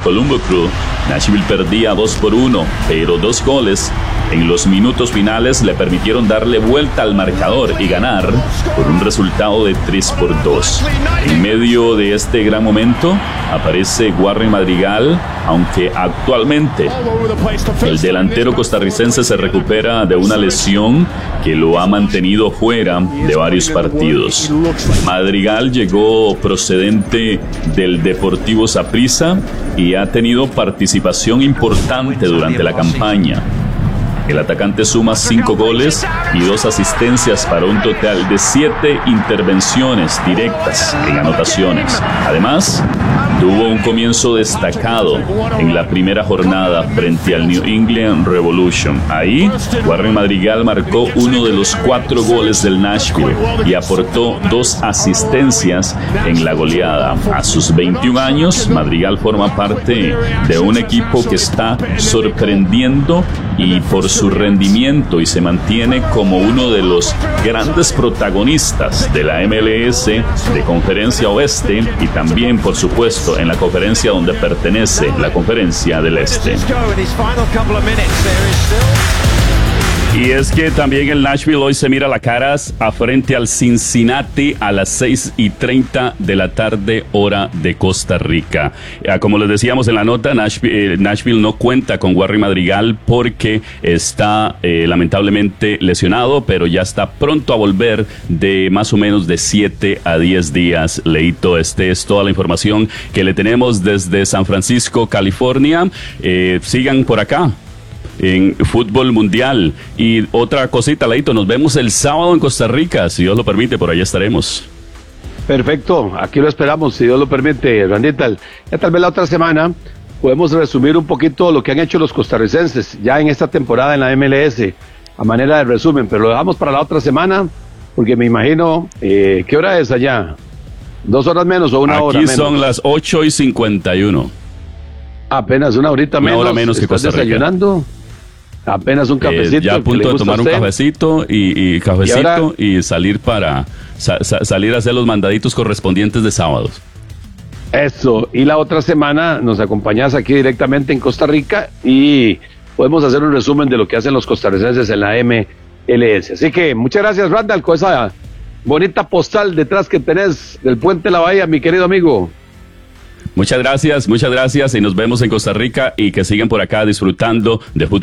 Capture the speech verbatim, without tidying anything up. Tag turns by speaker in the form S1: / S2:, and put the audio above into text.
S1: Colombo Crew, Nashville perdía dos por uno, pero dos goles en los minutos finales le permitieron darle vuelta al marcador y ganar por un resultado de tres por dos. En medio de este gran momento aparece Warren Madrigal, aunque actualmente el delantero costarricense se recupera de una lesión que lo ha mantenido fuera de varios partidos. Madrigal llegó procedente del Deportivo Saprissa y ha tenido participación importante durante la campaña. El atacante suma cinco goles y dos asistencias para un total de siete intervenciones directas en anotaciones. Además, tuvo un comienzo destacado en la primera jornada frente al New England Revolution. Ahí, Warren Madrigal marcó uno de los cuatro goles del Nashville y aportó dos asistencias en la goleada. A sus veintiún años, Madrigal forma parte de un equipo que está sorprendiendo y por su rendimiento y se mantiene como uno de los grandes protagonistas de la M L S de Conferencia Oeste y también, por supuesto, en la conferencia donde pertenece, la Conferencia del Este. Y es que también el Nashville hoy se mira la caras a frente al Cincinnati a las seis y treinta de la tarde, hora de Costa Rica. Como les decíamos en la nota, Nashville, eh, Nashville no cuenta con Warren Madrigal porque está eh, lamentablemente lesionado, pero ya está pronto a volver de más o menos de siete a diez días. Leito, este es toda la información que le tenemos desde San Francisco, California. Eh, sigan por acá en fútbol mundial. Y otra cosita, Leito, nos vemos el sábado en Costa Rica, si Dios lo permite, por allá estaremos.
S2: Perfecto, aquí lo esperamos, si Dios lo permite, Randita. Ya tal vez la otra semana podemos resumir un poquito lo que han hecho los costarricenses ya en esta temporada en la M L S, a manera de resumen, pero lo dejamos para la otra semana, porque me imagino, eh, ¿qué hora es allá? ¿Dos horas menos o una
S1: aquí
S2: hora menos?
S1: Aquí son las ocho y cincuenta y uno.
S2: Apenas una horita
S1: una
S2: menos.
S1: Hora menos que Costa Rica.
S2: Desayunando. Apenas un cafecito.
S1: Eh, ya a punto de tomar un cafecito y, y cafecito ¿Y, ahora? y salir para sa, sa, salir a hacer los mandaditos correspondientes de sábados.
S2: Eso, y la otra semana nos acompañas aquí directamente en Costa Rica y podemos hacer un resumen de lo que hacen los costarricenses en la M L S. Así que muchas gracias, Randall, con esa bonita postal detrás que tenés del Puente La Bahía, mi querido amigo.
S1: Muchas gracias, muchas gracias y nos vemos en Costa Rica y que sigan por acá disfrutando de fútbol.